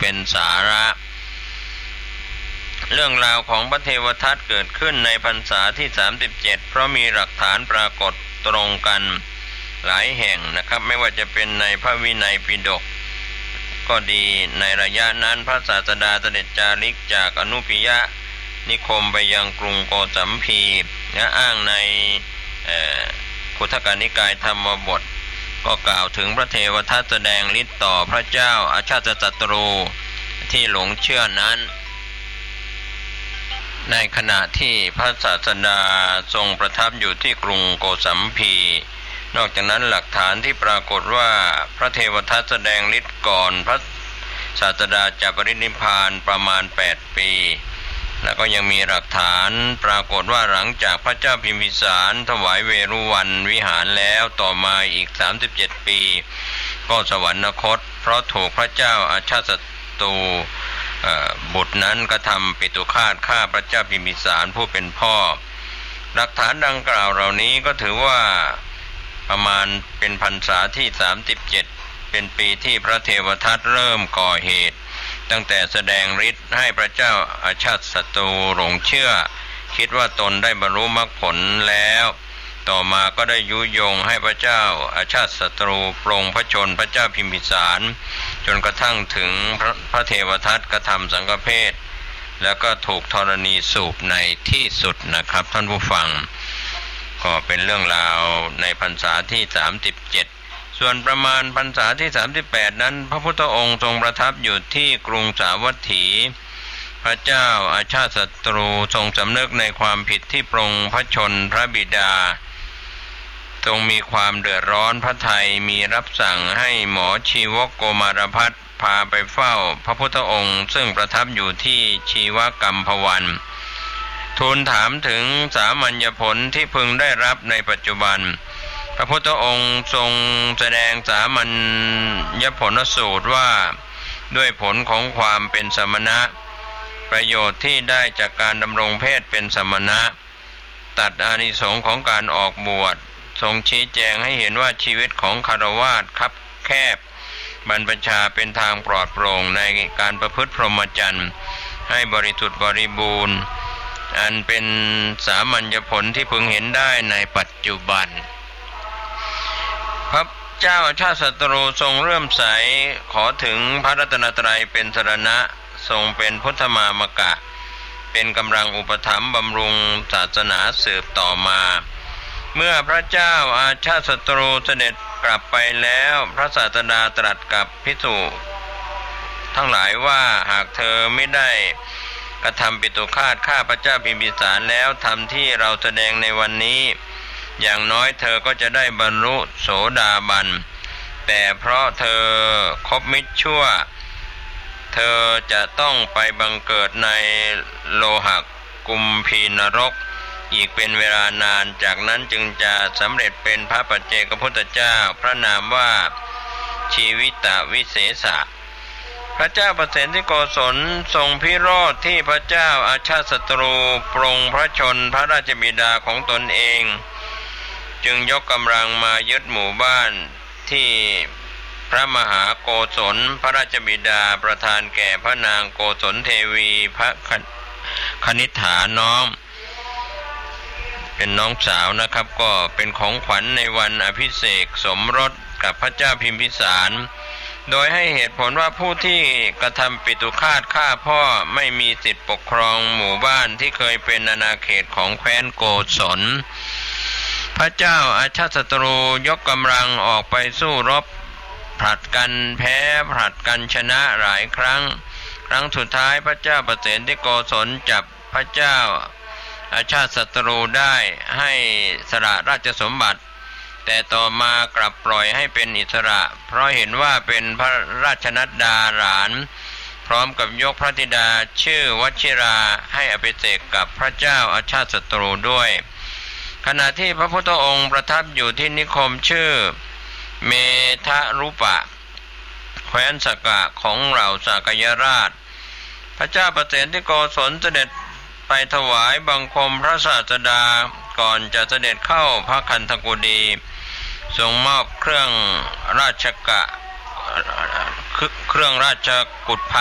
เป็นสาระเรื่องราวของพระเทวทัตเกิดขึ้นในพรรษาที่37เพราะมีหลักฐานปรากฏตรงกันหลายแห่งนะครับไม่ว่าจะเป็นในพระวินัยปิฎกก็ดีในระยะนั้นพระศาสดาเสด็จจาริกจากอนุปิยะนิคมไปยังกรุงโกสัมพีและอ้างในขุททกนิกายธรรมบทก็กล่าวถึงพระเทวทัตแสดงฤทธิ์ต่อพระเจ้าอาชาติศัตรูที่หลงเชื่อนั้นในขณะที่พระศาสดาทรงประทับอยู่ที่กรุงโกสัมพีนอกจากนั้นหลักฐานที่ปรากฏว่าพระเทวทัตแสดงฤทธิ์ก่อนพระศาสดาจะปรินิพพานประมาณ8 ปีแล้วก็ยังมีหลักฐานปรากฏว่าหลังจากพระเจ้าพิมพิสารถวายเวรุวันวิหารแล้วต่อมาอีก37 ปีก็สวรรคตเพราะถูกพระเจ้าอาชาติศัตรูบุตรนั้นกระทำปิตุฆาตฆ่าพระเจ้าพิมพิสารผู้เป็นพ่อหลักฐานดังกล่าวเหล่านี้ก็ถือว่าประมาณเป็นพรรษาที่37เป็นปีที่พระเทวทัตเริ่มก่อเหตุตั้งแต่แสดงฤทธิ์ให้พระเจ้าอาชาติศัตรูหลงเชื่อคิดว่าตนได้บรรลุมรรคผลแล้วต่อมาก็ได้ยุยงให้พระเจ้าอาชาติศัตรูปลงพระชนพระเจ้าพิมพิสารจนกระทั่งถึงพระเทวทัตกระทำสังฆเพศแล้วก็ถูกธรณีสูบในที่สุดนะครับท่านผู้ฟังก็เป็นเรื่องราวในพรรษาที่37ส่วนประมาณพรรษาที่38นั้นพระพุทธองค์ทรงประทับอยู่ที่กรุงสาวัตถีพระเจ้าอาชาติศัตรูทรงสำนึกในความผิดที่ปรงพระชนพระบิดาทรงมีความเดือดร้อนพระทัยมีรับสั่งให้หมอชีวกโกมารพัสพาไปเฝ้าพระพุทธองค์ซึ่งประทับอยู่ที่ชีวกัมพวันทูลถามถึงสามัญญผลที่พึงได้รับในปัจจุบันพระพุทธองค์ทรงแสดงสามัญญผลสูตรว่าด้วยผลของความเป็นสมณะประโยชน์ที่ได้จากการดำรงเพศเป็นสมณะตัดอานิสงส์ของการออกบวชทรงชี้แจงให้เห็นว่าชีวิตของฆราวาสคับแคบบรรพชาเป็นทางปลอดโปร่งในการประพฤติพรหมจรรย์ให้บริสุทธิ์บริบูรณ์อันเป็นสามัญญผลที่พึงเห็นได้ในปัจจุบันพระเจ้าอาชาติศัตรูทรงเลื่อมใสขอถึงพระรัตนตรัยเป็นสรณะทรงเป็นพุทธมามกะเป็นกำลังอุปถัมภ์บำรุงศาสนาสืบต่อมาเมื่อพระเจ้าอาชาติศัตรูเสด็จกลับไปแล้วพระศาสดาตรัสกับภิกษุทั้งหลายว่าหากเธอไม่ได้กระทำปิตุฆาตฆ่าพระเจ้าพิมพิสารแล้วทำที่เราแสดงในวันนี้อย่างน้อยเธอก็จะได้บรรลุโสดาบันแต่เพราะเธอคบมิตรชั่วเธอจะต้องไปบังเกิดในโลหกุมพีนรกอีกเป็นเวลานานจากนั้นจึงจะสำเร็จเป็นพระปัจเจกพุทธเจ้าพระนามว่าชีวิตวิเศษะพระเจ้าประเสนที่โกศลทรงพิโรธที่พระเจ้าอาชาติศัตรูปรงพระชนพระราชบิดาของตนเองจึงยกกำลังมายึดหมู่บ้านที่พระมหาโกศลพระราชบิดาประทานแก่พระนางโกศลเทวีพระคณิษฐาน้องเป็นน้องสาวนะครับก็เป็นของขวัญในวันอภิเษกสมรสกับพระเจ้าพิมพิสารโดยให้เหตุผลว่าผู้ที่กระทำปิตุฆาตฆ่าพ่อไม่มีสิทธิปกครองหมู่บ้านที่เคยเป็นอาณาเขตของแคว้นโกศลพระเจ้าอาชาติศัตรูยกกำลังออกไปสู้รบผลัดกันแพ้ผลัดกันชนะหลายครั้งสุดท้ายพระเจ้าประเสนที่โกศลจับพระเจ้าอาชาติศัตรูได้ให้สละราชสมบัติแต่ต่อมากลับปล่อยให้เป็นอิสระเพราะเห็นว่าเป็นพระราชนัดดาหลานพร้อมกับยกพระธิดาชื่อวชิราให้อภิเษกกับพระเจ้าอาชาติศัตรูด้วยขณะที่พระพุทธองค์ประทับอยู่ที่นิคมชื่อเมทะรุปะแคว้นสกะของเหล่าสากยราชพระเจ้าประเสนที่โกศลเสด็จไปถวายบังคมพระศาสดาก่อนจะเสด็จเข้าพระคันธกุฎีทรงมอบเครื่องราชกุฏ